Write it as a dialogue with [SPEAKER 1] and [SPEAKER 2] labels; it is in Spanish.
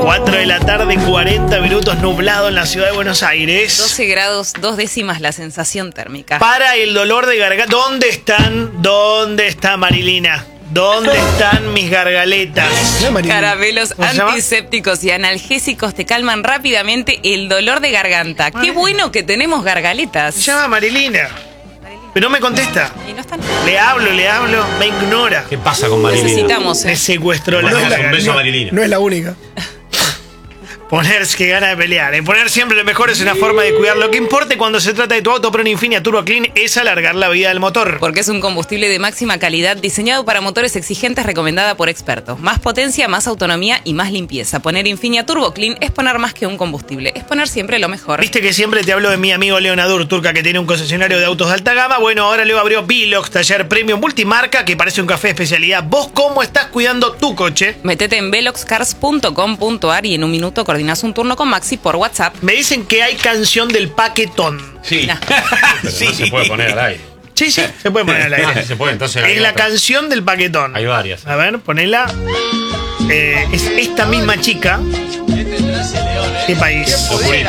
[SPEAKER 1] 4 de la tarde, 40 minutos, nublado en la ciudad de Buenos Aires.
[SPEAKER 2] 12 grados, 2 décimas la sensación térmica.
[SPEAKER 1] Para el dolor de garganta. ¿Dónde están? ¿Dónde está Marilina? ¿Dónde están mis gargaletas?
[SPEAKER 2] Caramelos
[SPEAKER 1] ¿Cómo se llama?
[SPEAKER 2] antisépticos y analgésicos te calman rápidamente el dolor de garganta. Qué bueno que tenemos gargaletas.
[SPEAKER 1] Se llama Marilina. Pero no me contesta.
[SPEAKER 2] Y no están.
[SPEAKER 1] Le hablo, me ignora.
[SPEAKER 3] ¿Qué pasa con Marilina?
[SPEAKER 2] Necesitamos.
[SPEAKER 1] Me secuestró la
[SPEAKER 3] Le mandamos un
[SPEAKER 1] garganta.
[SPEAKER 3] beso a Marilina.
[SPEAKER 4] No es la única.
[SPEAKER 1] Ponerse que gana de pelear. Poner siempre lo mejor es una forma de cuidar. Lo que importa cuando se trata de tu auto, pero en Infinia Turbo Clean es alargar la vida del motor.
[SPEAKER 2] Porque es un combustible de máxima calidad diseñado para motores exigentes, recomendada por expertos. Más potencia, más autonomía y más limpieza. Poner Infinia Turbo Clean es poner más que un combustible. Es poner siempre lo mejor.
[SPEAKER 1] Viste que siempre te hablo de mi amigo Leonadur Turca, que tiene un concesionario de autos de alta gama. Bueno, ahora Leo abrió Velox, taller premium multimarca, que parece un café de especialidad. ¿Vos cómo estás cuidando tu coche?
[SPEAKER 2] Metete en veloxcars.com.ar y en un minuto coordinás un turno con Maxi por WhatsApp.
[SPEAKER 1] Me dicen que hay canción del paquetón.
[SPEAKER 3] Sí.
[SPEAKER 2] No.
[SPEAKER 3] Pero
[SPEAKER 1] Sí.
[SPEAKER 3] no se puede poner al aire.
[SPEAKER 1] Sí, se puede poner al
[SPEAKER 3] Ah,
[SPEAKER 1] aire.
[SPEAKER 3] sí se puede, entonces.
[SPEAKER 1] Es
[SPEAKER 3] hay
[SPEAKER 1] la
[SPEAKER 3] otra.
[SPEAKER 1] canción del paquetón.
[SPEAKER 3] Hay varias.
[SPEAKER 1] A ver, ponela. Es esta misma chica. ¿Qué país?
[SPEAKER 3] Oscurito.